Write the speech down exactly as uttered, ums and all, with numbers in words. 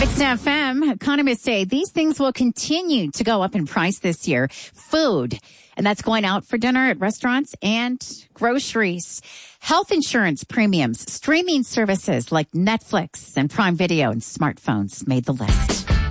It's F M. Economists say these things will continue to go up in price this year. Food, and that's going out for dinner at restaurants and groceries. Health insurance premiums, streaming services like Netflix and Prime Video and smartphones made the list.